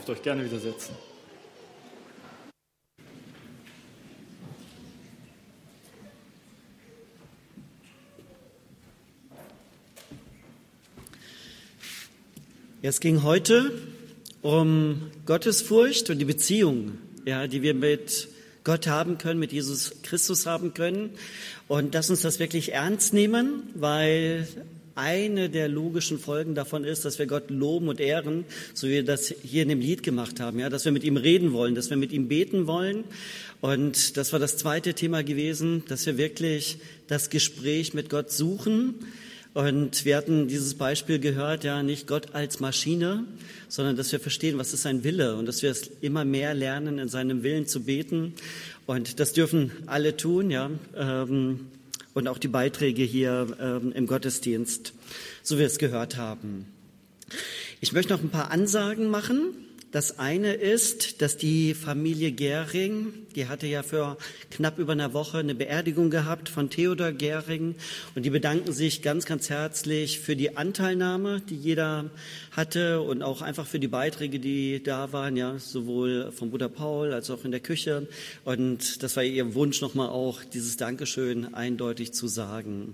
dürft euch gerne wieder setzen. Es ging heute um Gottesfurcht und die Beziehung, die wir mit Gott haben können, mit Jesus Christus haben können. Und lass uns das wirklich ernst nehmen, weil eine der logischen Folgen davon ist, dass wir Gott loben und ehren, so wie wir das hier in dem Lied gemacht haben, dass wir mit ihm reden wollen, dass wir mit ihm beten wollen. Und das war das zweite Thema gewesen, dass wir wirklich das Gespräch mit Gott suchen. Und wir hatten dieses Beispiel gehört, nicht Gott als Maschine, sondern dass wir verstehen, was ist sein Wille und dass wir es immer mehr lernen, in seinem Willen zu beten. Und das dürfen alle tun, und auch die Beiträge hier im Gottesdienst, so wie wir es gehört haben. Ich möchte noch ein paar Ansagen machen. Das eine ist, dass die Familie Gehring, die hatte ja für knapp über eine Woche eine Beerdigung gehabt von Theodor Gehring und die bedanken sich ganz, ganz herzlich für die Anteilnahme, die jeder hatte und auch einfach für die Beiträge, die da waren, sowohl vom Bruder Paul als auch in der Küche. Und das war ihr Wunsch, nochmal auch dieses Dankeschön eindeutig zu sagen.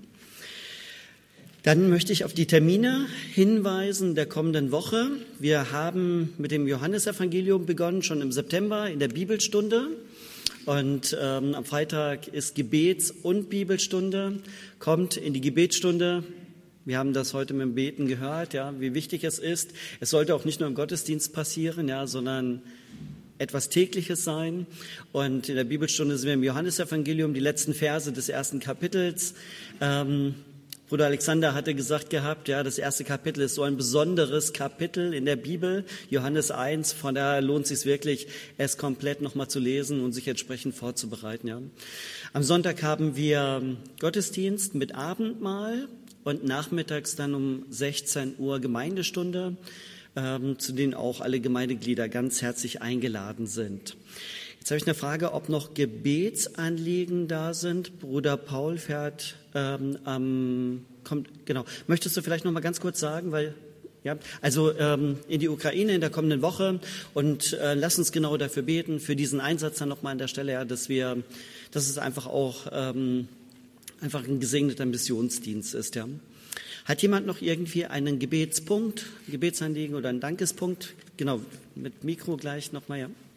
Dann möchte ich auf die Termine hinweisen der kommenden Woche. Wir haben mit dem Johannesevangelium begonnen, schon im September in der Bibelstunde. Und am Freitag ist Gebets- und Bibelstunde. Kommt in die Gebetsstunde. Wir haben das heute mit dem Beten gehört, wie wichtig es ist. Es sollte auch nicht nur im Gottesdienst passieren, sondern etwas Tägliches sein. Und in der Bibelstunde sind wir im Johannesevangelium, die letzten Verse des ersten Kapitels. Bruder Alexander hatte gesagt gehabt, das erste Kapitel ist so ein besonderes Kapitel in der Bibel, Johannes 1, von daher lohnt es sich wirklich, es komplett nochmal zu lesen und sich entsprechend vorzubereiten. Am Sonntag haben wir Gottesdienst mit Abendmahl und nachmittags dann um 16 Uhr Gemeindestunde, zu denen auch alle Gemeindeglieder ganz herzlich eingeladen sind. Jetzt habe ich eine Frage, ob noch Gebetsanliegen da sind. Bruder Paul fährt genau. Möchtest du vielleicht noch mal ganz kurz sagen, in die Ukraine in der kommenden Woche und lass uns genau dafür beten, für diesen Einsatz dann noch mal an der Stelle, dass es einfach auch einfach ein gesegneter Missionsdienst ist, Hat jemand noch irgendwie einen Gebetsanliegen oder einen Dankespunkt? Genau, mit Mikro gleich noch mal,